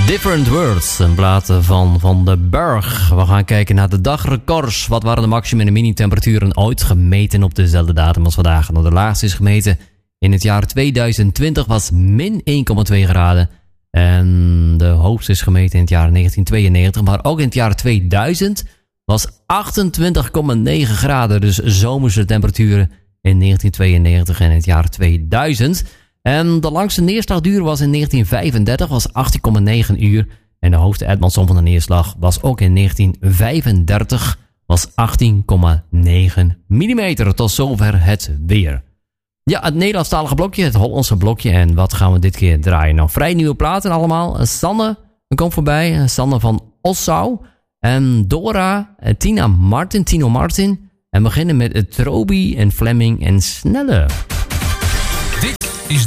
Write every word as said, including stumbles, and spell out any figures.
Different Words, een plaat van Van den Berg. We gaan kijken naar de dagrecords. Wat waren de maximum en de minitemperaturen ooit gemeten op dezelfde datum als vandaag? Nou, de laagste is gemeten in het jaar tweeduizend twintig, was min één komma twee graden. En de hoogste is gemeten in het jaar negentien tweeënnegentig. Maar ook in het jaar tweeduizend was achtentwintig komma negen graden. Dus zomerse temperaturen in negentien tweeënnegentig en het jaar tweeduizend. En de langste neerslagduur was in negentien vijfendertig, was achttien komma negen uur. En de hoogste uitmaatsom van de neerslag was ook in negentien vijfendertig, was achttien komma negen millimeter. Tot zover het weer. Ja, het Nederlandstalige blokje, het Hollandse blokje. En wat gaan we dit keer draaien? Nou, vrij nieuwe platen allemaal. Sanne komt voorbij, Sanne van Ossau. En Dora, Tina Martin, Tino Martin. En we beginnen met Trobi en Fleming en Snelle.